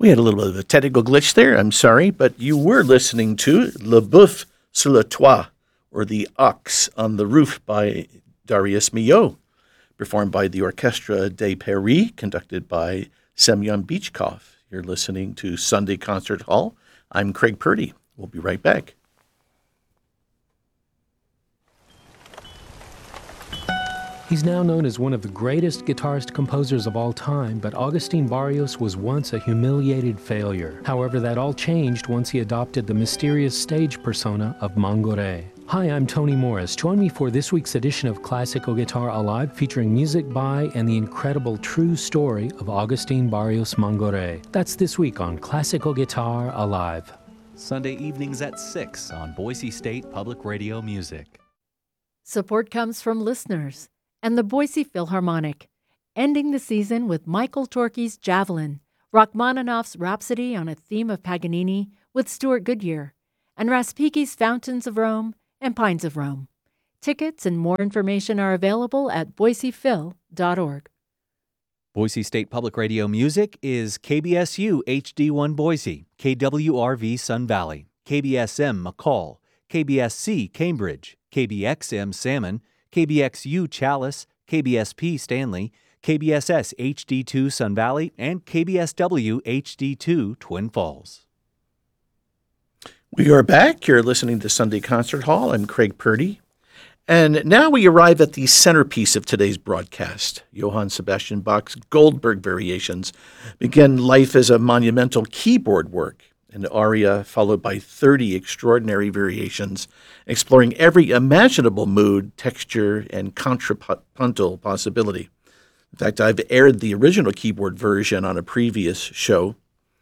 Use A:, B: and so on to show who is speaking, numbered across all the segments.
A: We had a little bit of a technical glitch there. I'm sorry, but you were listening to Le Boeuf sur le Toit, or The Ox on the Roof by Darius Milhaud, performed by the Orchestre de Paris, conducted by Semyon Bychkov. You're listening to Sunday Concert Hall. I'm Craig Purdy. We'll be right back.
B: He's now known as one of the greatest guitarist-composers of all time, but Agustín Barrios was once a humiliated failure. However, that all changed once he adopted the mysterious stage persona of Mangoré. Hi, I'm Tony Morris. Join me for this week's edition of Classical Guitar Alive, featuring music by and the incredible true story of Agustín Barrios Mangoré. That's this week on Classical Guitar Alive.
C: Sunday evenings at 6 on Boise State Public Radio Music.
D: Support comes from listeners and the Boise Philharmonic, ending the season with Michael Torke's Javelin, Rachmaninoff's Rhapsody on a theme of Paganini with Stuart Goodyear, and Raspiki's Fountains of Rome and Pines of Rome. Tickets and more information are available at boisephil.org.
C: Boise State Public Radio Music is KBSU HD1 Boise, KWRV Sun Valley, KBSM McCall, KBSC Cambridge, KBXM Salmon, KBXU Chalice, KBSP Stanley, KBSS HD2 Sun Valley, and KBSW HD2 Twin Falls.
A: We are back. You're listening to Sunday Concert Hall. I'm Craig Purdy. And now we arrive at the centerpiece of today's broadcast. Johann Sebastian Bach's Goldberg Variations begin life as a monumental keyboard work, an aria followed by 30 extraordinary variations, exploring every imaginable mood, texture, and contrapuntal possibility. In fact, I've aired the original keyboard version on a previous show.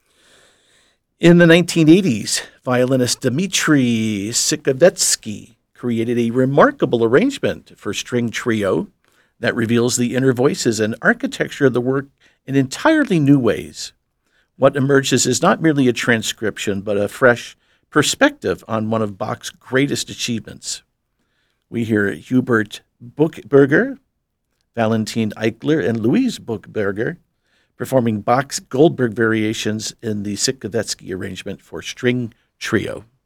A: In the 1980s, violinist Dmitri Sikovetsky created a remarkable arrangement for string trio that reveals the inner voices and architecture of the work in entirely new ways. What emerges is not merely a transcription, but a fresh perspective on one of Bach's greatest achievements. We hear Hubert Buchberger, Valentin Eichler, and Louise Buchberger performing Bach's Goldberg Variations in the Sikovetsky arrangement for string trio.